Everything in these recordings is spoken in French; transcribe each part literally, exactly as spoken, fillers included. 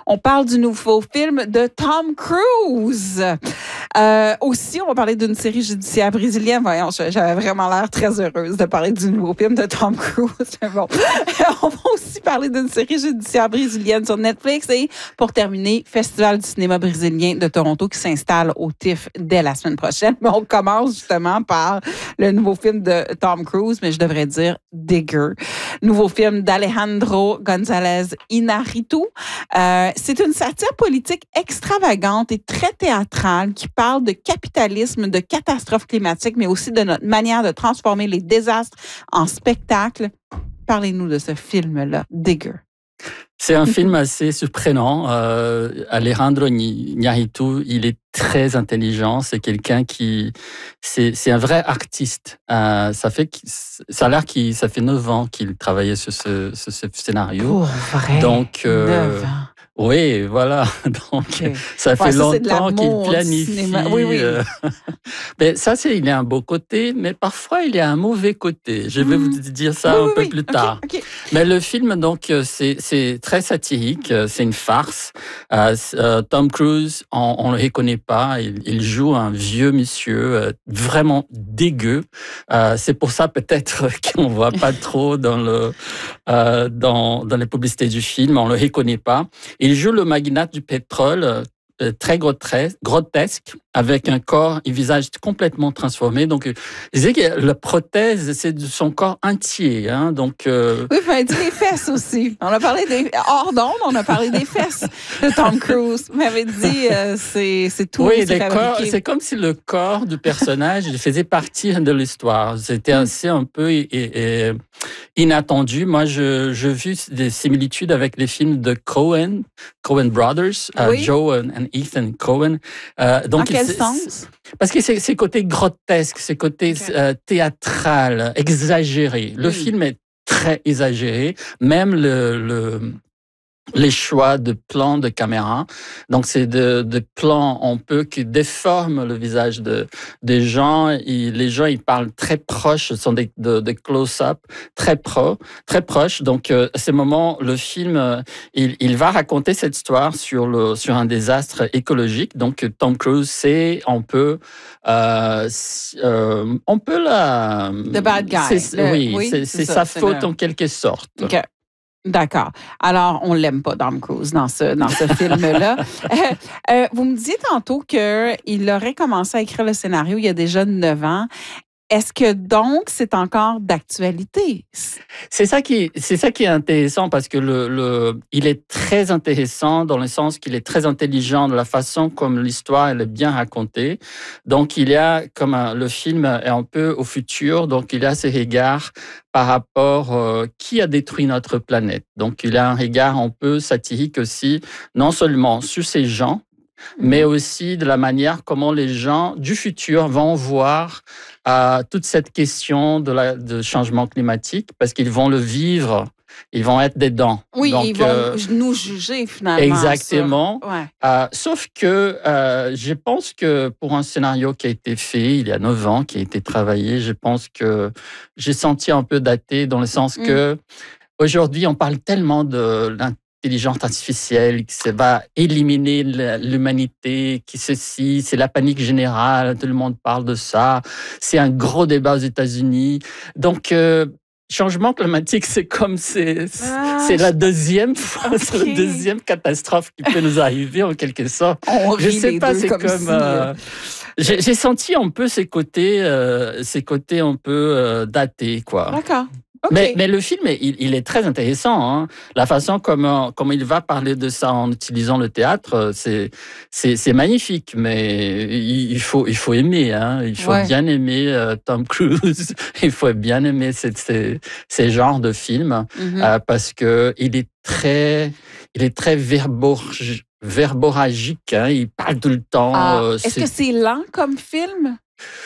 On parle du nouveau film de Tom Cruise. Euh, aussi, on va parler d'une série judiciaire brésilienne. Voyons, j'avais vraiment l'air très heureuse de parler du nouveau film de Tom Cruise. Bon. On va aussi parler d'une série judiciaire brésilienne sur Netflix. Et pour terminer, Festival du cinéma brésilien de Toronto qui s'installe au T I F F dès la semaine prochaine. Mais on commence justement par le nouveau film de Tom Cruise, mais je devrais dire Digger. Nouveau film d'Alejandro González Iñárritu. Euh, c'est une satire politique extravagante et très théâtrale qui parle de capitalisme, de catastrophes climatiques, mais aussi de notre manière de transformer les désastres en spectacle. Parlez-nous de ce film-là, Digger. C'est un film assez surprenant. Euh, Alejandro Iñárritu, il est très intelligent. C'est quelqu'un qui, c'est, c'est un vrai artiste. Euh, ça fait, ça a l'air qu'il, ça fait neuf ans qu'il travaillait sur ce, ce, ce scénario. Pour vrai. Donc, euh, neuf ans. Oui, voilà. Donc, okay. ça fait ouais, ça, longtemps qu'il planifie. Oui, oui. Euh, mais ça, c'est, il y a un beau côté, mais parfois, il y a un mauvais côté. Je vais mmh. vous dire ça oui, un oui, peu oui. plus tard. Okay, okay. Mais le film, donc, c'est, c'est très satirique. C'est une farce. Euh, euh, Tom Cruise, on ne le reconnaît pas. Il, il joue un vieux monsieur euh, vraiment dégueu. Euh, c'est pour ça, peut-être, qu'on ne voit pas trop dans, le, euh, dans, dans les publicités du film. On ne le reconnaît pas. Il joue le magnate du pétrole, euh, très grotesque, avec un corps et visage complètement transformé. Donc, je disais que la prothèse, c'est de son corps entier. Hein, donc, euh... Oui, il dit les fesses aussi. On a parlé des... Hors d'onde, on a parlé des fesses de Tom Cruise. Vous m'avez dit, euh, c'est, c'est tout. Oui, c'est, corps, c'est comme si le corps du personnage faisait partie de l'histoire. C'était assez un peu et, et, inattendu. Moi, je, je vis des similitudes avec les films de Coen, Coen Brothers, oui. uh, Joe et Ethan Coen. Euh, donc, en quel sens? Parce que c'est, c'est côté grotesque, c'est côté okay. euh, théâtral, exagéré. Le mmh. film est très exagéré, même le, le les choix de plans de caméra. Donc, c'est de, de plans un peu qui déforment le visage de, des gens. Et les gens, ils parlent très proches, ce sont des de, de close-up, très pro, très proches. Donc, euh, à ce moment, le film, euh, il, il va raconter cette histoire sur, le, sur un désastre écologique. Donc, Tom Cruise, c'est, on peut, euh, euh, on peut la... The bad guy. C'est, le, oui, oui, c'est, c'est, c'est sa c'est faute le... en quelque sorte. Okay. D'accord. Alors, on l'aime pas, Tom Cruise, dans ce, dans ce film-là. Euh, euh, vous me disiez tantôt qu'il aurait commencé à écrire le scénario il y a déjà neuf ans. Est-ce que donc c'est encore d'actualité? C'est ça qui, c'est ça qui est intéressant parce que le, le, il est très intéressant dans le sens qu'il est très intelligent de la façon comme l'histoire elle est bien racontée. Donc il y a comme un, le film est un peu au futur, donc il a ses regards par rapport euh, qui a détruit notre planète. Donc il a un regard un peu satirique aussi, non seulement sur ces gens, mais aussi de la manière comment les gens du futur vont voir euh, toute cette question de, la, de changement climatique parce qu'ils vont le vivre, ils vont être dedans. Oui, donc, ils vont euh, nous juger finalement. Exactement. Ouais. Euh, sauf que euh, je pense que pour un scénario qui a été fait il y a neuf ans, qui a été travaillé, je pense que j'ai senti un peu daté dans le sens mm. que aujourd'hui on parle tellement de l'intelligence L'intelligence artificielle qui va éliminer l'humanité, qui ceci, c'est la panique générale, tout le monde parle de ça, c'est un gros débat aux États-Unis. Donc, euh, changement climatique, c'est comme c'est, ah, c'est la deuxième fois, okay. c'est la deuxième catastrophe qui peut nous arriver en quelque sorte. On Je sais pas, c'est comme, comme si... euh, j'ai, j'ai senti un peu ces côtés, euh, ces côtés un peu euh, datés, quoi. D'accord. Okay. Mais, mais le film, il, il est très intéressant. Hein. La façon comme, comme il va parler de ça en utilisant le théâtre, c'est, c'est, c'est magnifique. Mais il faut, il faut aimer. Hein. Il faut ouais. bien aimer euh, Tom Cruise. Il faut bien aimer ces, ces, ces genres de films mm-hmm. euh, parce que il est très, il est très verborg, verboragique. Hein. Il parle tout le temps. Ah, euh, est-ce que c'est lent comme film?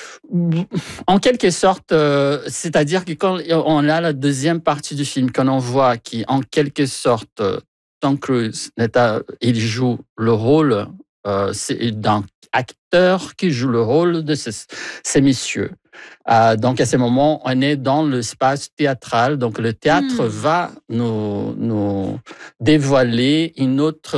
En quelque sorte, euh, c'est-à-dire que quand on a la deuxième partie du film, quand on voit qu'en quelque sorte, Tom Cruise, il joue le rôle euh, c'est d'un acteur qui joue le rôle de ces, ces messieurs. Euh, donc, à ce moment, on est dans l'espace théâtral. Donc, le théâtre mmh. va nous, nous dévoiler une autre